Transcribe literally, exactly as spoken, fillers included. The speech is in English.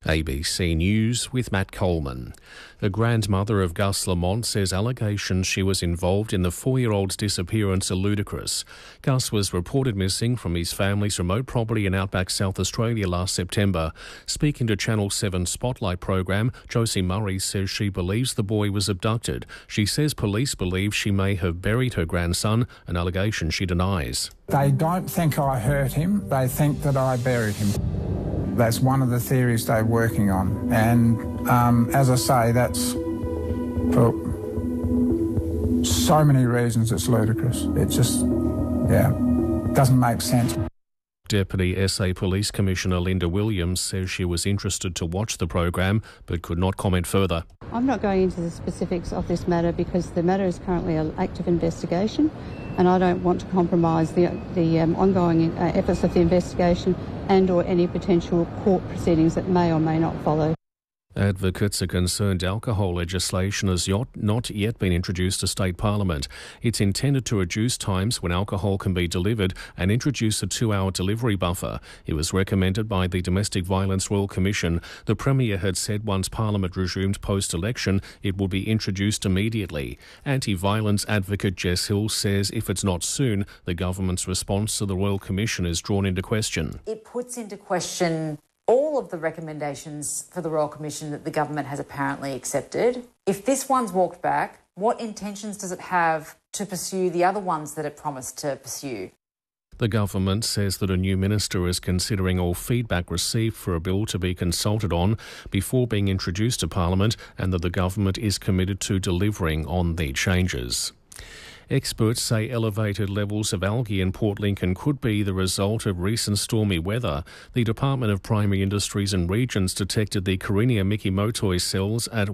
A B C News with Matt Coleman. The grandmother of Gus Lamont says allegations she was involved in the four-year-old's disappearance are ludicrous. Gus was reported missing from his family's remote property in outback South Australia last September. Speaking to Channel seven Spotlight program, Josie Murray says she believes the boy was abducted. She says police believe she may have buried her grandson, an allegation she denies. They don't think I hurt him, they think that I buried him. That's one of the theories they're working on. And um, as I say, that's for so many reasons it's ludicrous. It just, yeah, doesn't make sense. Deputy S A Police Commissioner Linda Williams says she was interested to watch the program but could not comment further. I'm not going into the specifics of this matter because the matter is currently an active investigation and I don't want to compromise the, the um, ongoing uh, efforts of the investigation and or any potential court proceedings that may or may not follow. Advocates are concerned alcohol legislation has not yet been introduced to state parliament. It's intended to reduce times when alcohol can be delivered and introduce a two-hour delivery buffer. It was recommended by the Domestic Violence Royal Commission. The Premier had said once parliament resumed post-election, it will be introduced immediately. Anti-violence advocate Jess Hill says if it's not soon, the government's response to the Royal Commission is drawn into question. It puts into question all of the recommendations for the Royal Commission that the government has apparently accepted. If this one's walked back, what intentions does it have to pursue the other ones that it promised to pursue? The government says that a new minister is considering all feedback received for a bill to be consulted on before being introduced to Parliament and that the government is committed to delivering on the changes. Experts say elevated levels of algae in Port Lincoln could be the result of recent stormy weather. The Department of Primary Industries and Regions detected the Karenia Miki motoi cells at